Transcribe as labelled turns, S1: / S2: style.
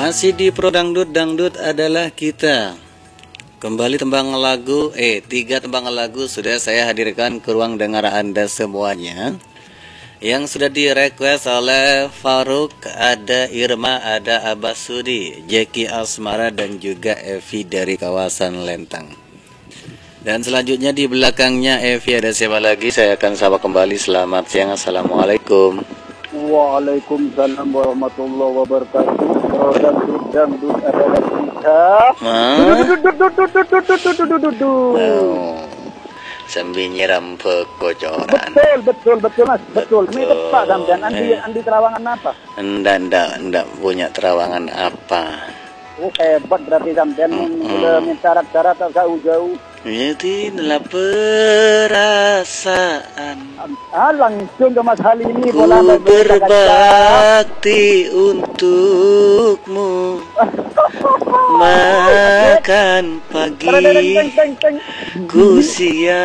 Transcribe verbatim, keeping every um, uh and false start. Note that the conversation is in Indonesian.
S1: Masih di Pro Dangdut, Dangdut adalah kita. Kembali tembang lagu, eh tiga tembang lagu sudah saya hadirkan ke ruang dengar Anda semuanya. Yang sudah di request oleh Faruk, ada Irma, ada Abbas Sudi, Jeki Asmara, dan juga Evi dari kawasan Lentang. Dan selanjutnya di belakangnya Evi ada siapa lagi? Saya akan sapa kembali. Selamat siang, assalamualaikum.
S2: Waalaikumsalam warahmatullahi wabarakatuh. Dangdut, dangdut adalah kita.
S1: Oh, sambil nyiram pekocoran.
S2: Betul, betul, betul mas, betul. Ini tepat dan Andi, Andi terawangan apa?
S1: Enggak, enggak, enggak punya terawangan apa.
S2: Oh hebat berarti sampean sudah minta syarat-syarat jauh-jauh.
S1: Itu adalah perasaan.
S2: Ah langsung ke Mas Hali ini.
S1: Ku berbakti untukmu. Makan pagi ku siang.